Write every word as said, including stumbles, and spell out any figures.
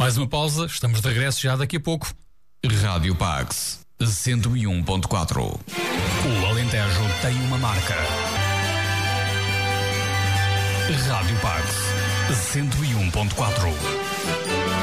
Mais uma pausa, estamos de regresso já daqui a pouco. Rádio Pax, cento e um ponto quatro. O Alentejo tem uma marca. Rádio Pax, cento e um ponto quatro.